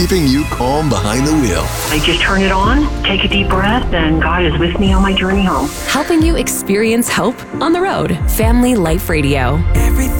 keeping you calm behind the wheel. I just turn it on, take a deep breath, and God is with me on my journey home. Helping you experience hope on the road. Family Life Radio. Everything